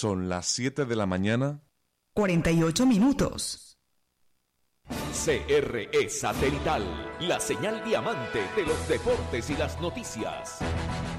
Son las 7 de la mañana. 48 minutos. CRE Satelital, la señal diamante de los deportes y las noticias.